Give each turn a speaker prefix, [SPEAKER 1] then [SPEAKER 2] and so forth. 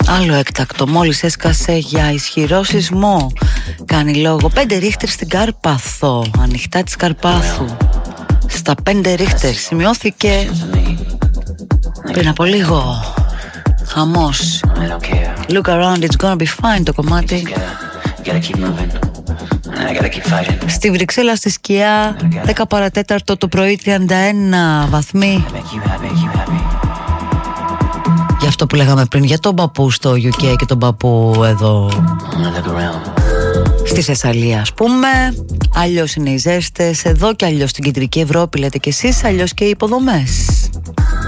[SPEAKER 1] Άλλο έκτακτο, μόλις έσκασε για ισχυρό σεισμό. Κάνει λόγο 5 ρίχτερ στην Κάρπαθο, ανοιχτά της Καρπάθου. Στα 5 ρίχτερ σημειώθηκε πριν από λίγο. Χαμός. Look around, it's gonna be fine το κομμάτι. Στη Βρυξέλλα στη σκιά 10 παρατέταρτο το πρωί, 31 βαθμοί. Για αυτό που λέγαμε πριν, για τον παππού στο UK και τον παππού εδώ στη Θεσσαλία, ας πούμε. Αλλιώς είναι οι ζέστες εδώ και αλλιώς στην κεντρική Ευρώπη, λέτε κι εσείς, αλλιώς και οι υποδομές.